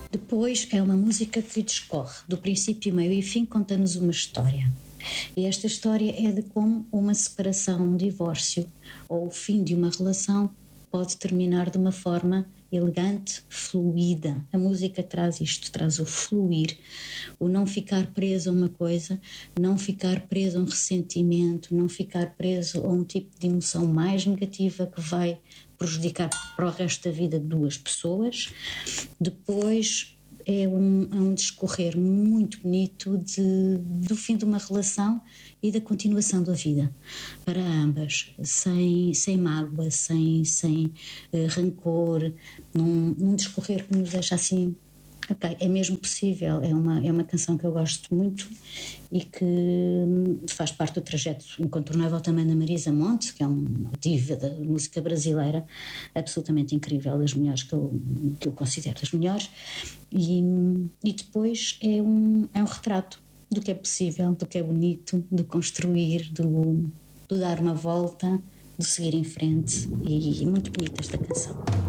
Depois é uma música que discorre do princípio, meio e fim, conta-nos uma história. E esta história é de como uma separação, um divórcio ou o fim de uma relação pode terminar de uma forma elegante, fluida. A música traz isto, traz o fluir, o não ficar preso a uma coisa, não ficar preso a um ressentimento, não ficar preso a um tipo de emoção mais negativa que vai prejudicar para o resto da vida de duas pessoas. Depois é um discorrer muito bonito do fim de uma relação e da continuação da vida para ambas, sem mágoa, sem rancor, num discorrer que nos deixa assim, ok, é mesmo possível. É uma canção que eu gosto muito e que faz parte do trajeto incontornável também da Marisa Monte, que é uma diva da música brasileira absolutamente incrível, das melhores que eu considero das melhores, e depois é um retrato do que é possível, do que é bonito, do construir, do dar uma volta, de seguir em frente, e muito bonita esta canção.